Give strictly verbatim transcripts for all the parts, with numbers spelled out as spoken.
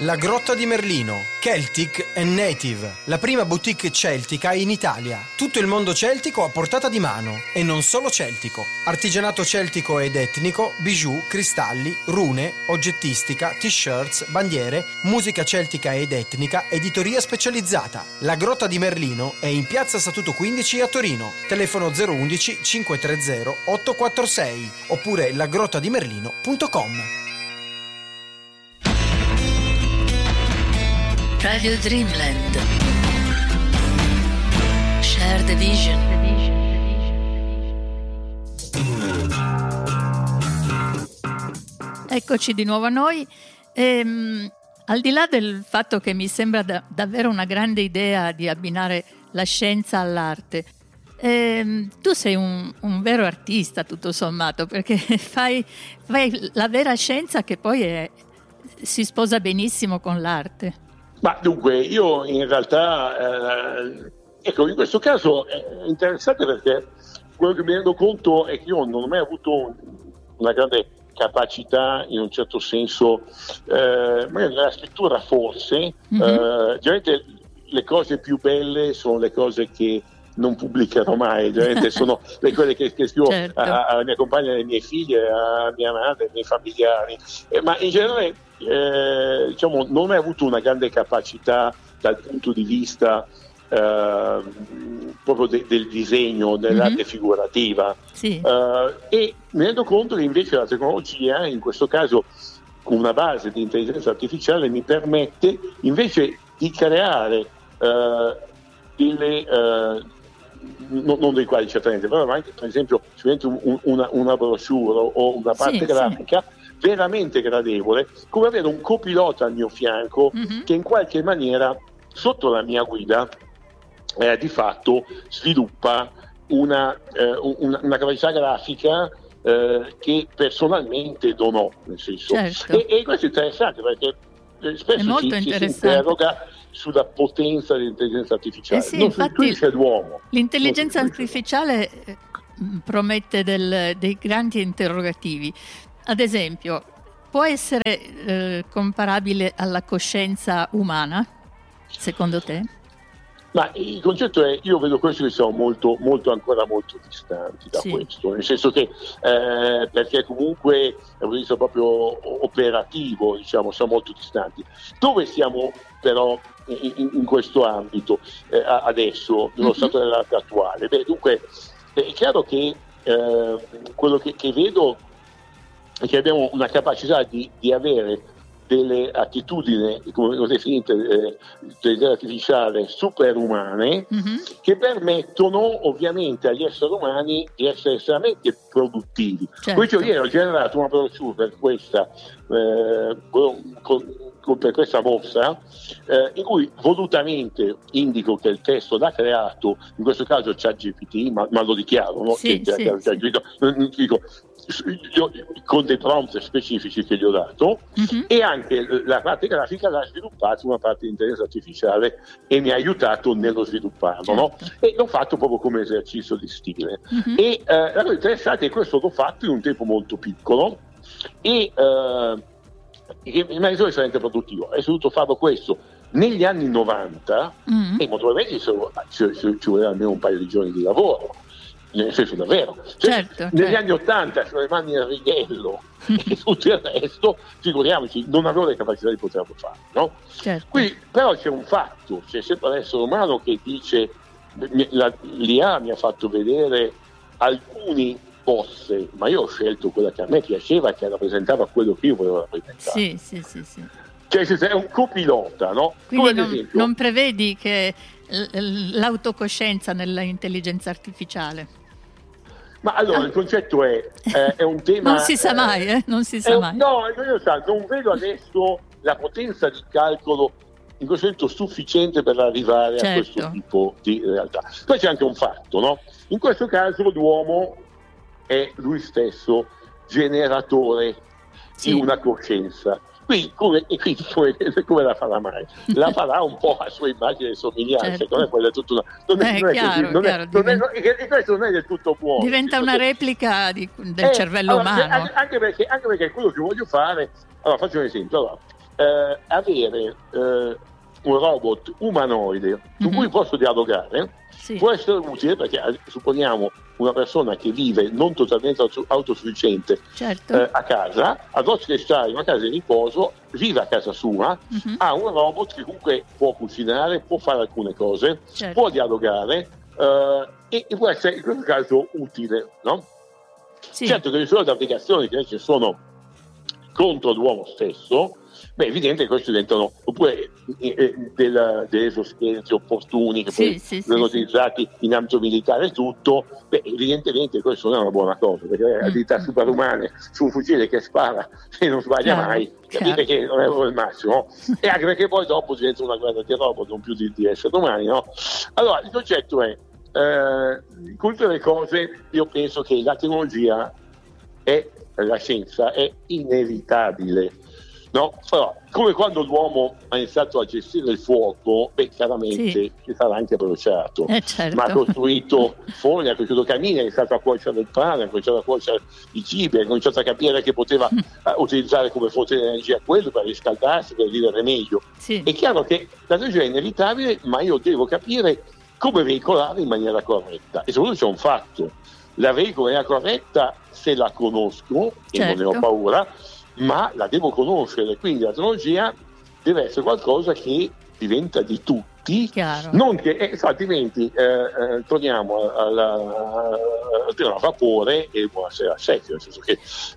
La Grotta di Merlino, Celtic and Native, la prima boutique celtica in Italia. Tutto il mondo celtico a portata di mano, e non solo celtico. Artigianato celtico ed etnico, bijou, cristalli, rune, oggettistica, t-shirts, bandiere, musica celtica ed etnica, editoria specializzata. La Grotta di Merlino è in piazza Statuto quindici a Torino. Telefono zero uno uno cinque tre zero otto quattro sei oppure lagrottadimerlino punto com. Radio Dreamland. Share the vision. Eccoci di nuovo a noi. Ehm, al di là del fatto che mi sembra da, davvero una grande idea di abbinare la scienza all'arte, ehm, tu sei un, un vero artista tutto sommato, perché fai, fai la vera scienza che poi è, si sposa benissimo con l'arte. Ma dunque, io in realtà, eh, ecco, in questo caso è interessante perché quello che mi rendo conto è che io non ho mai avuto una grande capacità, in un certo senso, eh, magari nella scrittura forse, mm-hmm. eh, generalmente le cose più belle sono le cose che non pubblicherò mai, generalmente sono le cose che, che scrivo certo. a, alla mia compagna, alle mie figlie, a mia madre, ai miei familiari, eh, ma in generale eh, diciamo non ho mai avuto una grande capacità dal punto di vista eh, proprio de, del disegno, dell'arte mm-hmm. figurativa, sì. eh, e mi rendo conto che invece la tecnologia, in questo caso con una base di intelligenza artificiale, mi permette invece di creare eh, delle eh, No, non dei quali certamente, però anche per esempio un, una, una brochure o una parte sì, grafica sì. veramente gradevole, come avere un copilota al mio fianco mm-hmm. che in qualche maniera sotto la mia guida eh, di fatto sviluppa una, eh, una, una capacità grafica eh, che personalmente non ho, nel senso. Certo. E, e questo è interessante perché eh, spesso ci, ci si interroga sulla potenza dell'intelligenza artificiale, eh sì, non infatti, c'è l'uomo. L'intelligenza artificiale promette del, dei grandi interrogativi. Ad esempio, può essere eh, comparabile alla coscienza umana, secondo te? Ma il concetto è, io vedo questo che siamo molto, molto ancora molto distanti da sì. questo, nel senso che eh, perché comunque è un visto proprio operativo, diciamo, siamo molto distanti. Dove siamo però in, in questo ambito eh, adesso, nello mm-hmm. stato dell'arte attuale? Beh, dunque è chiaro che eh, quello che, che vedo è che abbiamo una capacità di, di avere delle attitudini, come ho definite, eh, dell'intelligenza artificiale superumane, mm-hmm. che permettono ovviamente agli esseri umani di essere estremamente produttivi. Certo. Poi io ieri ho generato una brochure per questa, eh, con, con, per questa mostra, eh, in cui volutamente indico che il testo l'ha creato, in questo caso ChatGPT, ma, ma lo dichiaro, no? Sì, che, sì, che, sì. Che, non dico, io, con dei prompt specifici che gli ho dato, mm-hmm. e anche la parte grafica l'ha sviluppata una parte di intelligenza artificiale e mi ha aiutato nello svilupparlo, certo. no? E l'ho fatto proprio come esercizio di stile. Mm-hmm. E eh, la cosa interessante è che questo l'ho fatto in un tempo molto piccolo e eh, che mi ha reso estremamente produttivo. Ho dovuto farlo questo negli anni novanta mm-hmm. e molto probabilmente ci, ci, ci voleva almeno un paio di giorni di lavoro. Nel senso davvero, cioè, certo, negli certo. anni ottanta sulle mani al righello e tutto il resto, figuriamoci, non avevo le capacità di poterlo fare, no? Certo. Qui però c'è un fatto, c'è sempre l'essere umano che dice, la, l'I A mi ha fatto vedere alcuni posse, ma io ho scelto quella che a me piaceva, che rappresentava quello che io volevo rappresentare. Sì, sì, sì, sì. Cioè è un copilota, no? Quindi come ad non, esempio, non prevedi che l'autocoscienza nell'intelligenza artificiale? Ma allora il concetto è, eh, è un tema... Non si sa mai, eh? Non si sa un, mai. No, io sa, non vedo adesso la potenza di calcolo in questo momento sufficiente per arrivare certo. a questo tipo di realtà. Poi c'è anche un fatto, no? In questo caso l'uomo è lui stesso generatore sì. di una coscienza. Qui, come, e quindi come, come la farà mai? La farà un po' a sua immagine e somiglianza, certo. non è quella tutta una, non è, eh, non è chiaro, così, non chiaro, è, non diventa, è, e questo non è del tutto buono. Diventa una replica di, del eh, cervello allora, umano. Anche, anche, perché, anche perché quello che voglio fare, allora faccio un esempio, allora, eh, avere eh, un robot umanoide su Mhm. cui posso dialogare Sì. può essere utile, perché eh, supponiamo una persona che vive non totalmente auto- autosufficiente Certo. eh, a casa, adesso che sta in una casa di riposo, vive a casa sua, Mhm. ha un robot che comunque può cucinare, può fare alcune cose, Certo. può dialogare eh, e, e può essere in questo caso utile, no? Sì. Certo che ci sono delle applicazioni che invece sono contro l'uomo stesso, beh, è evidente che questi diventano, oppure eh, eh, del- degli esoscheletri opportuni che Sì, poi sì, sì, vengono sì. utilizzati in ambito militare e tutto, beh, evidentemente questo non è una buona cosa, perché Mm, abilità mm. superumane su un fucile che spara e non sbaglia Chiaro, mai, chiaro. capite che non è proprio il massimo, e anche perché poi dopo diventa una guerra di robot, non più di, di esseri umani, no? Allora, il concetto è, eh, con tutte le cose, io penso che la tecnologia è, la scienza è inevitabile, no? Allora, come quando l'uomo ha iniziato a gestire il fuoco, beh, chiaramente Sì. si sarà anche bruciato, Eh, certo. ma ha costruito forni, ha costruito camini, ha iniziato a cuocere il pane, ha cominciato a cuocere i cibi, ha cominciato a capire che poteva eh, utilizzare come fonte di energia quello per riscaldarsi, per vivere meglio. Sì. È chiaro che la tecnologia è inevitabile, ma io devo capire come veicolarla in maniera corretta. E soprattutto c'è un fatto: la veicolo in maniera corretta se la conosco, e non ne ho Certo. paura, ma la devo conoscere, quindi la tecnologia deve essere qualcosa che diventa di tutti, Chiaro. non che, eh, altrimenti eh, eh, torniamo alla, al tema a vapore e buonasera a secchio, nel senso che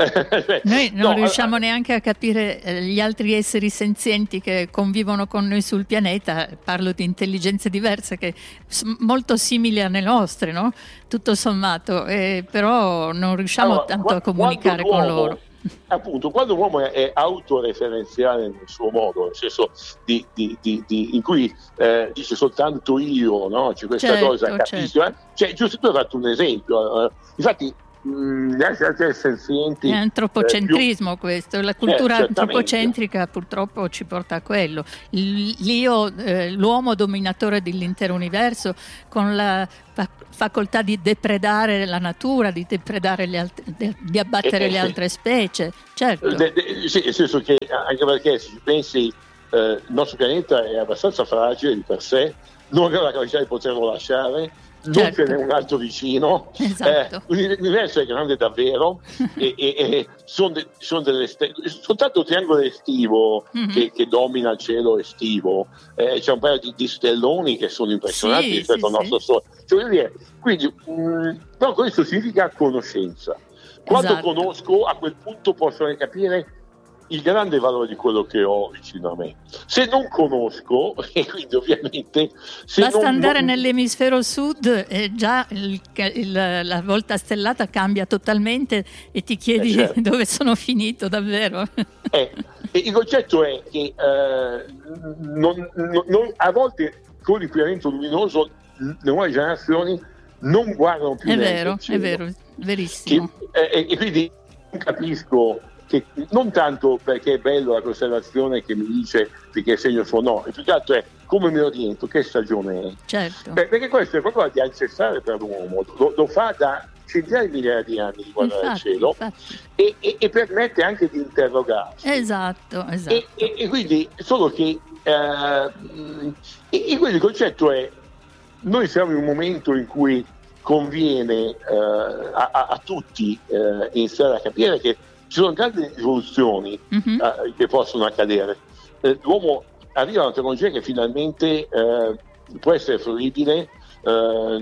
Noi non no, riusciamo neanche a capire eh, gli altri esseri senzienti che convivono con noi sul pianeta, parlo di intelligenze diverse che s- molto simili alle nostre, no? Tutto sommato, eh, però non riusciamo allora, tanto qua- a comunicare quando con l'uomo- loro. Appunto, quando l'uomo è, è autoreferenziale nel suo modo, nel senso di, di- di- di- in cui eh, dice soltanto io, no? C'è questa Certo, cosa, capisco, eh? Cioè, giusto tu hai fatto un esempio, eh, infatti mh, gli altri altri senzienti È antropocentrismo questo, la cultura Eh, certamente. antropocentrica purtroppo ci porta a quello. Il- L'io, eh, l'uomo dominatore dell'intero universo, con la fa- facoltà di depredare la natura, di depredare le alt- de- di abbattere Eh, le eh, altre specie, certo. De- de- sì, nel senso che anche perché se ci pensi eh, il nostro pianeta è abbastanza fragile di per sé, non abbiamo la capacità di poterlo lasciare, non Certo. ce n'è un altro vicino. Esatto. Eh, l'universo è grande davvero e, e- e sono, de- sono delle ste- soltanto il triangolo estivo Mhm. che, che domina il cielo estivo, eh, c'è un paio di, di stelloni che sono impressionanti Sì, rispetto sì, al nostro sì. Sole. Cioè, voglio dire, quindi, mh, però questo significa conoscenza. Quando Esatto. conosco, a quel punto posso anche capire il grande valore di quello che ho vicino a me. Se non conosco, e quindi ovviamente se Basta non, andare non- nell'emisfero sud e già il- il- la volta stellata cambia totalmente e ti chiedi Eh, certo. dove sono finito davvero. Eh, e il concetto è che eh, non- non- non- a volte con l'inquinamento luminoso le nuove generazioni non guardano più È neanche vero, il è cielo. vero, Che- verissimo. eh, e, e quindi capisco che non tanto perché è bello la costellazione che mi dice di che segno sono, no, e più che altro è come mi oriento, che stagione è. Certo. Beh, perché questo è qualcosa di ancestrale per l'uomo, lo, lo fa da centinaia di migliaia di anni di guardare Infatti, il cielo infatti. e, e- e permette anche di interrogarsi. Esatto, esatto. E, e- e quindi solo che eh, mh, e, e quindi il concetto è: noi siamo in un momento in cui conviene eh, a, a- a tutti eh, iniziare a capire che ci sono grandi rivoluzioni Mhm. eh, che possono accadere. Eh, l'uomo arriva a una tecnologia che finalmente eh, può essere fruibile eh,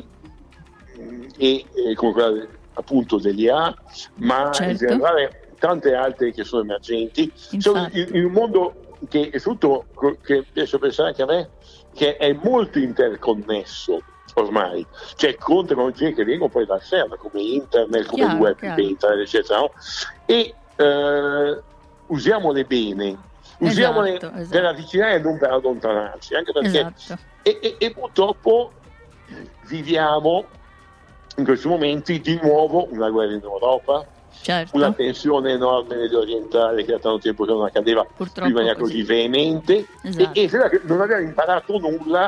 e, e come quella appunto degli A, ma Certo. in generale tante altre che sono emergenti. Siamo Infatti. in, in un mondo che è tutto, che riesco a pensare anche a me, che è molto interconnesso ormai, cioè con tecnologie che vengono poi dal server, come internet, come Chiaro, il web, chiaro. internet, eccetera, no? E eh, usiamole bene, usiamole Esatto, esatto. per avvicinare e non per allontanarci, anche perché Esatto. e, e- e purtroppo viviamo in questi momenti di nuovo una guerra in Europa, Certo. una tensione enorme medio orientale che da tanto tempo che non accadeva Purtroppo in maniera così. così veemente, Esatto. e, e sembra che non abbiamo imparato nulla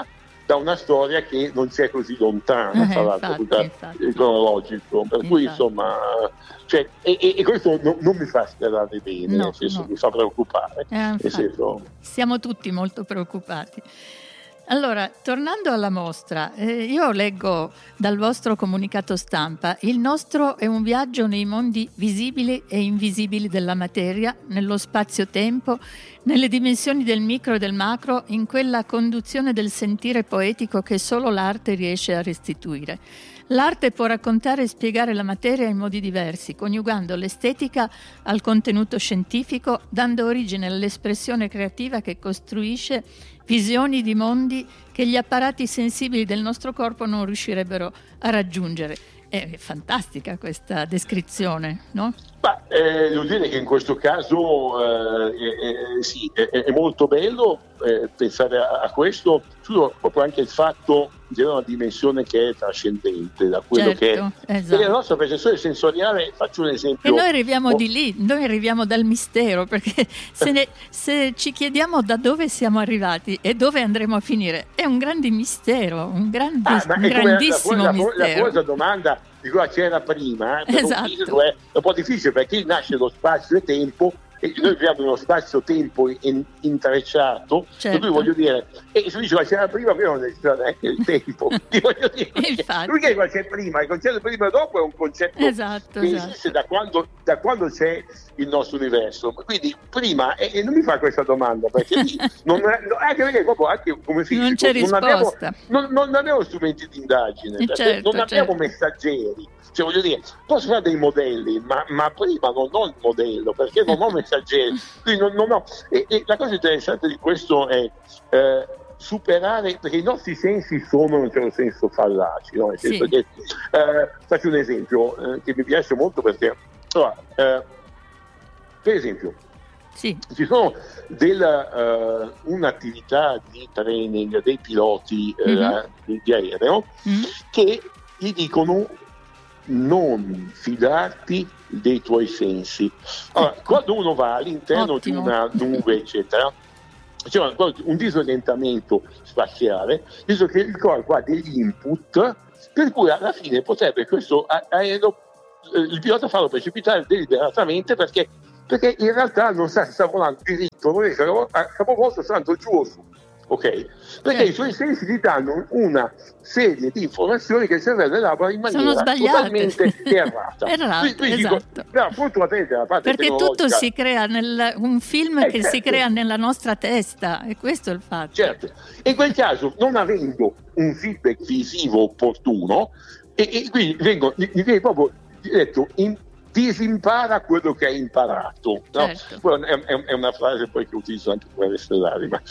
da una storia che non c'è così lontana, Eh, tra l'altro, infatti, da- infatti. il cronologico, per cui Infatti. insomma, cioè, e, e- e questo no- non mi fa sperare bene, No, nel senso no. mi fa preoccupare, Eh, nel infatti. senso, Siamo tutti molto preoccupati. Allora, tornando alla mostra, eh, io leggo dal vostro comunicato stampa: il nostro è un viaggio nei mondi visibili e invisibili della materia, nello spazio-tempo, nelle dimensioni del micro e del macro, in quella conduzione del sentire poetico che solo l'arte riesce a restituire. L'arte può raccontare e spiegare la materia in modi diversi, coniugando l'estetica al contenuto scientifico, dando origine all'espressione creativa che costruisce visioni di mondi che gli apparati sensibili del nostro corpo non riuscirebbero a raggiungere. È fantastica questa descrizione, no? ma eh, devo dire che in questo caso eh, eh, eh, sì, è, è molto bello eh, pensare a, a questo, solo proprio anche il fatto di avere una dimensione che è trascendente da quello Certo, che è. esatto. Perché la nostra percezione sensoriale, faccio un esempio. E noi arriviamo Oh, di lì, noi arriviamo dal mistero, perché se, ne- se ci chiediamo da dove siamo arrivati e dove andremo a finire, è un grande mistero, un, grandi- Ah, ma un è come la, grandissimo la, la, la mistero. cosa domanda di cosa c'era prima, eh, per un Esatto. fisico è un po' difficile perché nasce lo spazio e tempo e noi viviamo in uno spazio-tempo in- intrecciato, Certo. per cui voglio dire, e se dice cosa c'era prima, prima non esisteva neanche il tempo. Quindi voglio dire, Infatti. lui che cosa c'è prima, il concetto prima e dopo è un concetto Esatto, che esatto. esiste da quando, da quando c'è il nostro universo. Quindi prima, e, e non mi fa questa domanda, perché lì non, no, anche perché proprio anche come fisico, Non c'è abbiamo, risposta. non, non abbiamo strumenti di indagine, perché Certo, non abbiamo certo. messaggeri. Cioè, voglio dire, posso fare dei modelli, ma, ma prima non ho il modello perché non ho messaggeri. Quindi non, non ho. E, e la cosa interessante di questo è eh, superare, perché i nostri sensi sono in un certo senso fallaci, no? Nel senso Sì. che, eh, faccio un esempio eh, che mi piace molto perché, allora, eh, per esempio, Sì, ci sono della, eh, un'attività di training dei piloti eh, Mhm. di, di aereo Mm. che gli dicono non fidarti dei tuoi sensi. Allora, quando uno va all'interno Ottimo. di una nube, eccetera, c'è un- un disorientamento spaziale, visto che il corpo ha degli input, per cui alla fine potrebbe questo a- aereo, eh, il pilota farlo precipitare deliberatamente perché, perché in realtà non sa se sta volando diritto, non riesce a a capovolto, sta andando giù o su. Ok? Perché Certo. i suoi sensi gli danno una serie di informazioni che il cervello elabora in Sono maniera sbagliate. totalmente errata. Errate, Quindi- quindi dico, esatto. però, fortunatamente la parte perché tutto tecnologica- si crea nel un film Eh, che si certo. crea nella nostra testa, e questo è il fatto. Certo, in quel caso non avendo un feedback visivo opportuno, e, e quindi vengo, gli gli viene proprio detto in, disimpara quello che hai imparato, no? Certo. Poi È, è- è una frase poi che utilizzo anche con le stellari, ma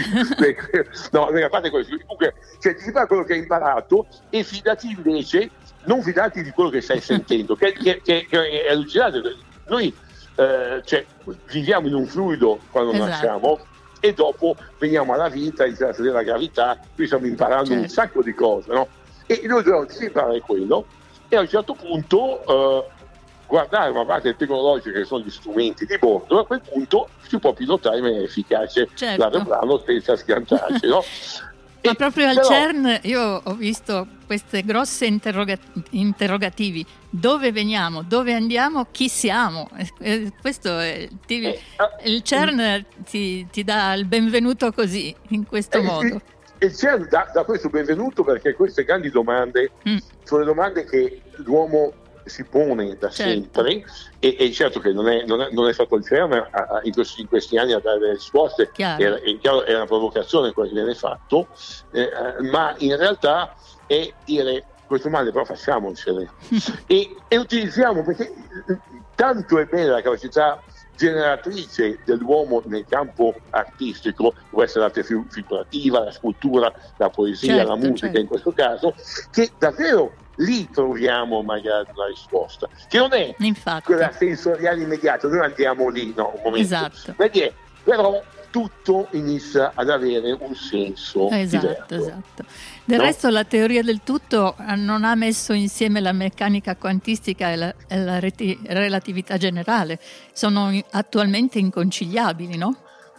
no, a parte questo, comunque, cioè disimpara quello che hai imparato e fidati invece, non fidarti di quello che stai sentendo, che, che- che- che è allucinante. Noi eh, cioè, viviamo in un fluido quando Esatto. nasciamo e dopo veniamo alla vita, inizia a vedere la gravità, qui stiamo imparando un Certo. sacco di cose, no? E noi dobbiamo imparare quello e a un certo punto eh, guardare una parte tecnologica che sono gli strumenti di bordo, a quel punto si può pilotare in maniera efficace Certo. l'aeroplano senza schiantarsi, no? Ma E proprio al però- CERN io ho visto queste grosse interroga- interrogativi: dove veniamo, dove andiamo, chi siamo? E- e questo è, ti- Eh, ah, il CERN ti, ti dà il benvenuto così, in questo Eh, modo. E il CERN dà, dà questo benvenuto perché queste grandi domande Mm. sono le domande che l'uomo si pone da Certo. sempre e, e certo che non è, non è- non è stato il CERN a- a- in, questi, in questi anni a dare le risposte, Chiaro. era, è chiaro, è una provocazione quello che viene fatto, eh, eh, ma in realtà è dire questo male però facciamocene e, e utilizziamo, perché tanto è bella la capacità generatrice dell'uomo nel campo artistico, può essere l'arte fi- figurativa, la scultura, la poesia, Certo, la musica certo. in questo caso, che davvero lì troviamo magari una risposta, che non è Infatti. quella sensoriale immediata, noi andiamo lì, no, un momento, Esatto. perché però tutto inizia ad avere un senso Esatto, diverso. esatto. Del No? resto la teoria del tutto eh, non ha messo insieme la meccanica quantistica e la, e la reti- relatività generale. Sono i- attualmente inconciliabili, no?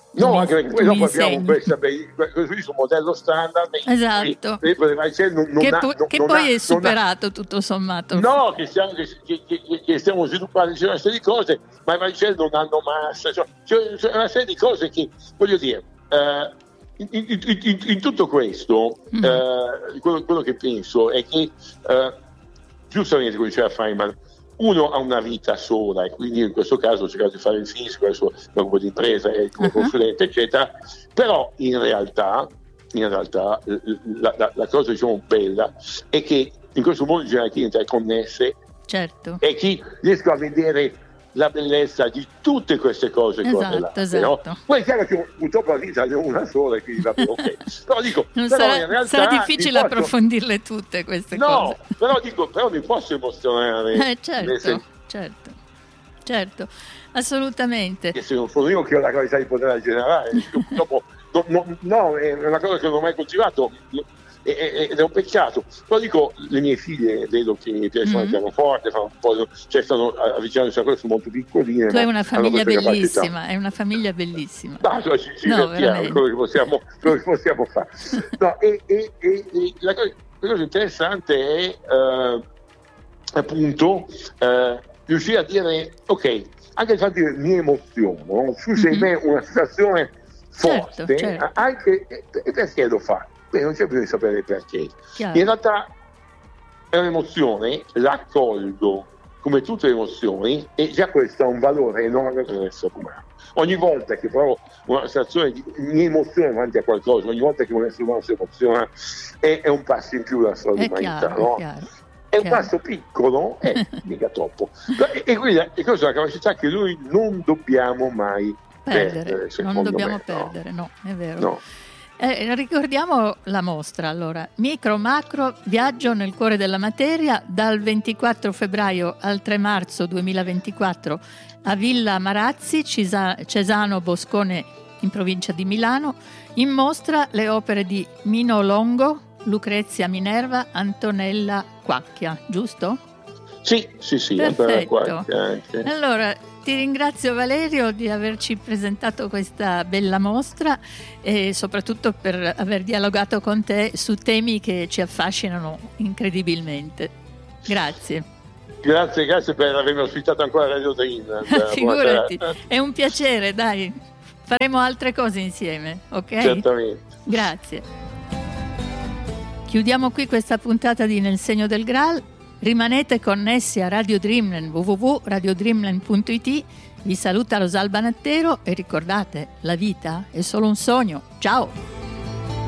No, anche perché poi dopo abbiamo insegni. questa, questo modello standard. Esatto. E, e, e, non, non che, ha, po- non, che non poi ha, è superato ha, tutto sommato. No, che stiamo, che, che, che, che stiamo sviluppando una serie di cose, ma i Vangeli non hanno massa, cioè, c'è una serie di cose che, voglio dire, eh, in, in, in, in tutto questo, mm. eh, quello, quello che penso è che, eh, giustamente come diceva Feynman, uno ha una vita sola e quindi in questo caso ho cercato di fare il fisico, adesso un po' di impresa e come uh-huh. consulente, eccetera, però in realtà, in realtà la, la, la cosa diciamo bella è che in questo mondo di generative interconnesse certo. e chi riesco a vedere la bellezza di tutte queste cose, esatto, cose là, esatto. no? Poi è chiaro che purtroppo la vita è una sola e quindi va bene, ok. Però dico, non però sarà, in realtà sarà difficile posso... approfondirle tutte queste no, cose. No, però dico, però mi posso emozionare. Eh, certo, sen- certo, certo, assolutamente. Che se non sono io che ho la capacità di poterla generare, dopo, no, no, no, è una cosa che non ho mai coltivato. Ed è un peccato, però dico, le mie figlie vedo che mi piacciono mm-hmm. il pianoforte, fanno un po', cioè stanno avvicinandosi a questo, sono molto piccoline. Tu hai una famiglia bellissima, è una famiglia bellissima. No, cioè, ci, ci no, quello che possiamo, quello che possiamo fare. No, e, e, e, e la, cosa, la cosa interessante è eh, appunto eh, riuscire a dire, ok, anche il fatto di dire mi emoziono, su se mm-hmm. me una situazione forte, certo, certo. anche e, e perché lo fa? Beh, non c'è bisogno di sapere perché. Chiaro. In realtà è un'emozione, l'accolgo come tutte le emozioni e già questo ha un valore enorme per l'essere umano. Ogni volta che provo una situazione di mi emozione davanti a qualcosa, ogni volta che un essere umano si emoziona è, è un passo in più della storia dell'umanità. No? È, è un passo piccolo, è mica troppo. E, e quindi e questa è una capacità che noi non dobbiamo mai perdere. perdere non dobbiamo me, perdere, no, no è vero. No. Eh, ricordiamo la mostra allora, Micro Macro Viaggio nel cuore della materia, dal ventiquattro febbraio al tre marzo duemilaventiquattro a Villa Marazzi, Cisa- Cesano Boscone in provincia di Milano. In mostra le opere di Mino Longo, Lucrezia Minerva, Antonella Quacchia, giusto? Sì, sì, sì. Perfetto. Allora, ti ringrazio Valerio di averci presentato questa bella mostra e soprattutto per aver dialogato con te su temi che ci affascinano incredibilmente. Grazie. Grazie, grazie per avermi ospitato ancora a Radio Dreamland. Figurati, è un piacere, dai. Faremo altre cose insieme, ok? Certamente. Grazie. Chiudiamo qui questa puntata di Nel segno del Graal. Rimanete connessi a Radio Dreamland, w w w punto radio dreamland punto i t. Vi saluta Rosalba Nattero e ricordate, la vita è solo un sogno. Ciao!